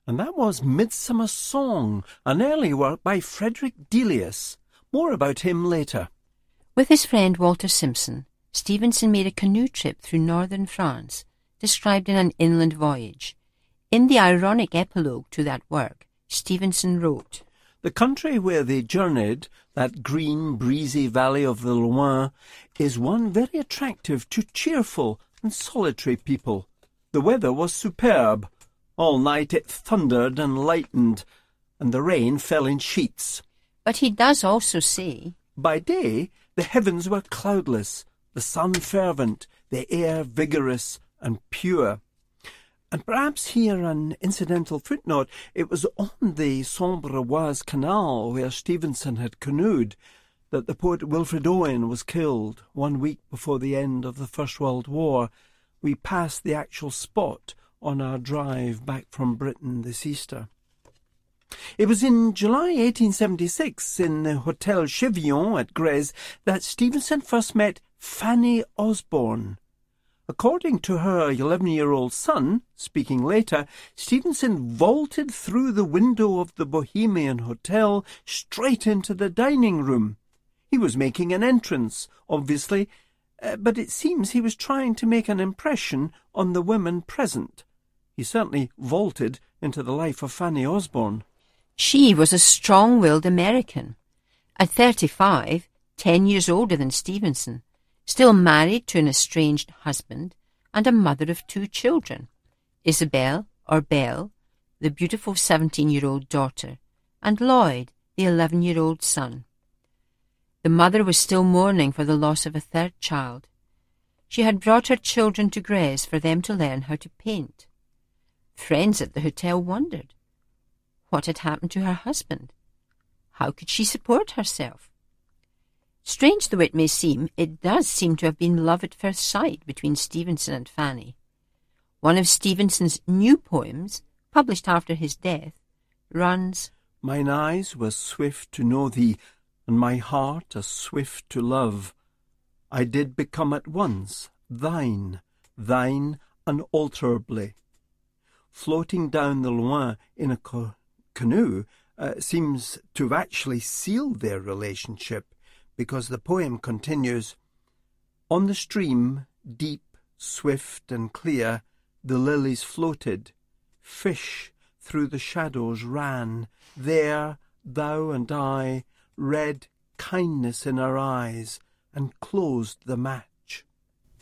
And that was Midsummer Song, an early work by Frederick Delius. More about him later. With his friend Walter Simpson, Stevenson made a canoe trip through northern France, described in An Inland Voyage. In the ironic epilogue to that work, Stevenson wrote, "The country where they journeyed, that green, breezy valley of the Loing, is one very attractive to cheerful and solitary people. The weather was superb. All night it thundered and lightened, and the rain fell in sheets." But he does also say, "By day the heavens were cloudless, the sun fervent, the air vigorous and pure." And perhaps here an incidental footnote: it was on the Sambre-Oise Canal, where Stevenson had canoed, that the poet Wilfred Owen was killed 1 week before the end of the First World War. We passed the actual spot on our drive back from Britain this Easter. It was in July 1876, in the Hotel Chevillon at Grèze, that Stevenson first met Fanny Osborne. According to her 11-year-old son, speaking later, Stevenson vaulted through the window of the Bohemian Hotel straight into the dining room. He was making an entrance, obviously, but it seems he was trying to make an impression on the women present. He certainly vaulted into the life of Fanny Osborne. She was a strong-willed American. At 35, 10 years older than Stevenson, still married to an estranged husband and a mother of 2 children, Isabel, or Belle, the beautiful 17-year-old daughter, and Lloyd, the 11-year-old son. The mother was still mourning for the loss of a 3rd child. She had brought her children to Grèze for them to learn how to paint. Friends at the hotel wondered. What had happened to her husband? How could she support herself? Strange though it may seem, it does seem to have been love at first sight between Stevenson and Fanny. One of Stevenson's new poems, published after his death, runs, "Mine eyes were swift to know thee, and my heart as swift to love. I did become at once thine, thine unalterably." Floating down the Loing in a canoe seems to have actually sealed their relationship, because the poem continues, "On the stream, deep, swift and clear, the lilies floated. Fish through the shadows ran. There thou and I read kindness in our eyes and closed the mat.